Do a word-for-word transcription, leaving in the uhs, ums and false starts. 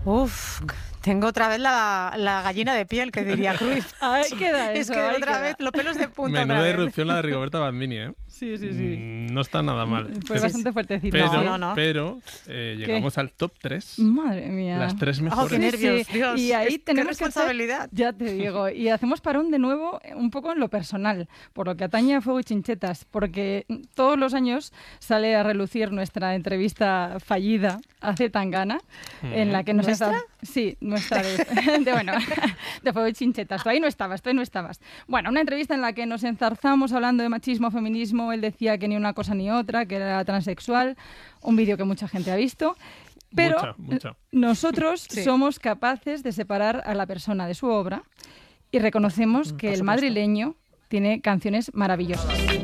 Uf, tengo otra vez la, la gallina de piel, que diría Cruyff. Ahí queda eso. Es que ahí otra queda. vez los pelos de punta. Menuda otra vez. irrupción la de Rigoberta Bandini, ¿eh? Sí, sí, sí. Mm, no está nada mal. Fue Pero- bastante fuertecito. Pero, No, no, no. pero eh, llegamos al top tres. Madre mía. Las tres Oh, mejores. qué nervios, Sí, Dios. y ahí Es- tenemos qué que hacer- responsabilidad. Ya te digo, y hacemos parón de nuevo eh, un poco en lo personal, por lo que atañe a Fuego y Chinchetas, porque todos los años sale a relucir nuestra entrevista fallida a Zetangana, en la que nos ¿Nuestra? está- Sí, nuestra de, de, bueno, de Fuego y Chinchetas. Tú ahí no estabas, tú ahí no estabas. Bueno, una entrevista en la que nos enzarzamos hablando de machismo, feminismo, él decía que ni una cosa ni otra, que era transexual, un vídeo que mucha gente ha visto. Pero Mucha, mucha. nosotros Sí. somos capaces de separar a la persona de su obra y reconocemos que el supuesto. madrileño tiene canciones maravillosas.